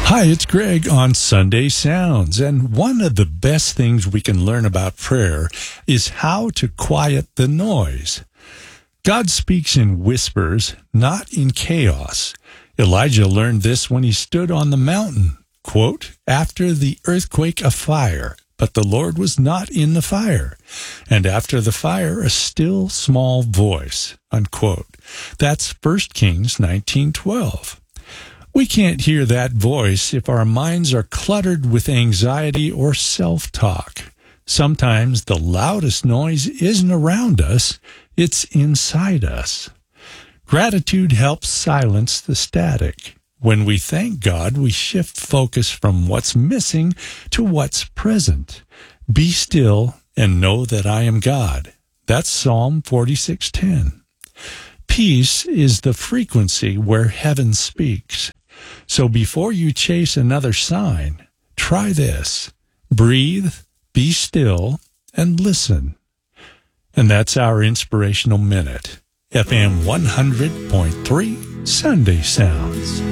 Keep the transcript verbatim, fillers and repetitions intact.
Hi, it's Greg on Sunday Sounds, and one of the best things we can learn about prayer is how to quiet the noise. God speaks in whispers, not in chaos. Elijah learned this when he stood on the mountain, quote, after the earthquake a fire, but the Lord was not in the fire, and after the fire a still small voice, unquote. That's First Kings nineteen twelve. We can't hear that voice if our minds are cluttered with anxiety or self-talk. Sometimes the loudest noise isn't around us, it's inside us. Gratitude helps silence the static. When we thank God, we shift focus from what's missing to what's present. Be still and know that I am God. That's Psalm forty-six ten. Peace is the frequency where heaven speaks. So before you chase another sign, try this. Breathe, be still, and listen. And that's our Inspirational Minute. F M one hundred point three Sunday Sounds.